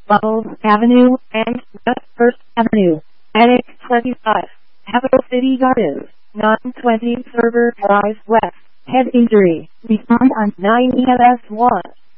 Bubbles Avenue, and West First Avenue. Attic 25. Capital City Gardens, 920 Server Drive West. Head injury. Respond on 9 EMS 1.